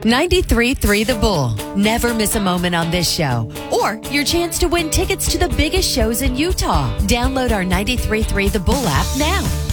93.3 The Bull. Never miss a moment on this show. Or your chance to win tickets to the biggest shows in Utah. Download our 93.3 The Bull app now.